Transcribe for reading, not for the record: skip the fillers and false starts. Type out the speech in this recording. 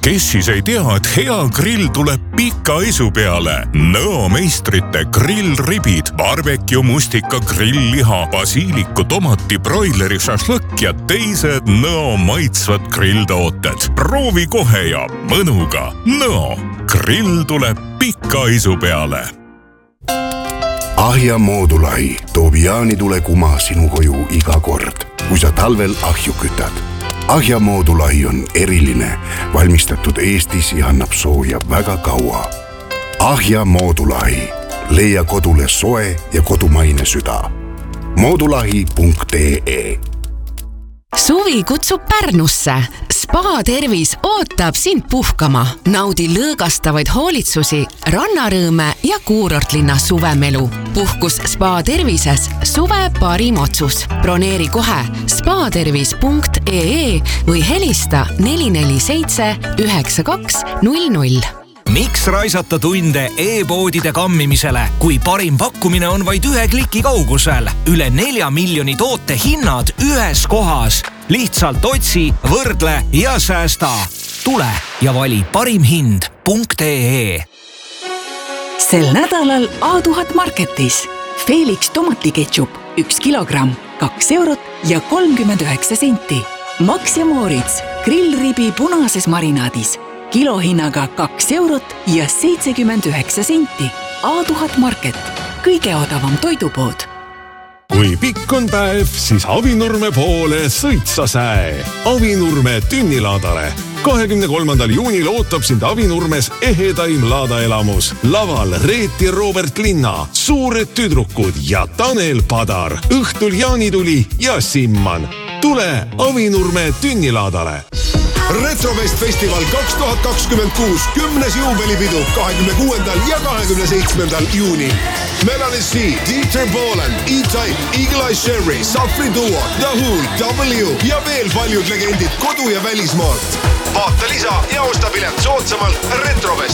Kes siis ei tea, et hea grill tuleb pika isu peale? Nõo meistrite grillribid, barbecue mustika grillliha, basiiliku, tomati, broileri, šašlõkk ja teised Nõo maitsvad grilltooted. Proovi kohe ja mõnuga. Nõo, grill tuleb pika isu peale. Ahja Moodulahi toob jaanitule kuma sinu koju iga kord, kui sa talvel ahju kütad. Ahja Moodulahi on eriline, valmistatud Eestis ja annab sooja väga kaua. Ahja Moodulahi. Leia kodule soe ja kodumaine süda. Moodulahi.ee. Suvi kutsub Pärnusse. Spa Tervis ootab sind puhkama. Naudi lõõgastavaid hoolitsusi, rannarõõme ja kuurortlinna suvemelu. Puhkus Spa Tervises suve parim otsus. Broneeri kohe spatervis.ee või helista 447 9200. Miks raisata tunde e-poodide kammimisele, kui parim pakkumine on vaid 1 kliki kaugusel? Üle 4 miljoni toote hinnad ühes kohas. Lihtsalt otsi, võrdle ja säästa. Tule ja vali parimhind.ee. Sel nädalal A1000 Marketis. Felix tomatiketšup 1 kilogramm, 2 eurot ja 39 senti. Max ja Moritz grillribi punases marinaadis. Kilohinnaga 2 eurot ja 79 senti. A1000 Market. Kõige odavam toidupood. Kui pikk on päev, siis Avinurme poole sõitsa säe. Avinurme tünnilaadale. 23. juunil ootab sind Avinurmes ehedaim laadaelamus. Laval Reet ja Robert Linna, Suured tüdrukud ja Tanel Padar. Õhtul jaanituli ja Simman. Tule Avinurme tünnilaadale. Retrofest Festival 2026 10. juubelipidu 26. ja 27. juunil. Melanie C, Dieter Bohlen, E-Type, Eagle Eye Sherry, Safri Duo, The Who, W ja veel paljud legendid kodu- ja välismaalt. Vaata lisa ja osta pilet soodsamalt Retrofest.